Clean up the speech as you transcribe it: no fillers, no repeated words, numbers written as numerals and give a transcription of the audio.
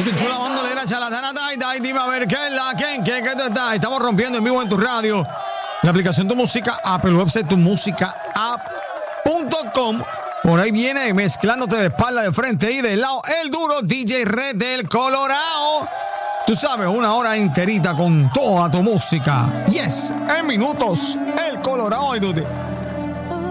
tu chula bandolera, chalatana, dai, dime a ver qué es la que tú estás. Estamos rompiendo en vivo en tu radio. La aplicación Tu Música App, el website tumusicaapp.com. Por ahí viene mezclándote de espalda, de frente y de lado el duro DJ Red del Colorado. Tú sabes, una hora enterita con toda tu música. Yes, en minutos, el Colorado y Duty.